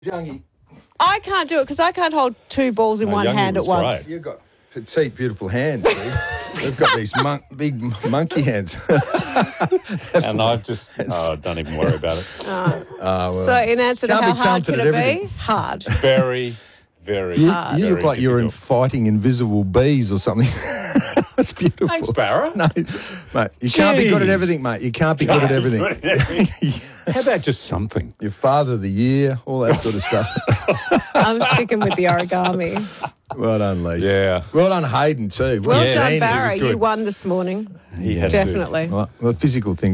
Youngie, I can't do it because I can't hold two balls in one Youngie hand at was once. great. you've got petite, beautiful hands. See? They've got these big monkey hands. And I just, don't even worry about it. So in answer to Can't how be hard talented can at it be? everything. Hard. Very, very You very look like you're difficult. fighting invisible bees or something. That's beautiful. Thanks, Barra. No, mate, you can't be good at Jeez. everything, mate. You can't be good at everything. How about just something? Your father of the year, all that sort of stuff. I'm sticking with the origami. Well done, Lisa. Yeah. Well done, Hayden, too. Well Yeah, done, this is Barra. good. You won this morning. He had to. Definitely. Well, physical thing.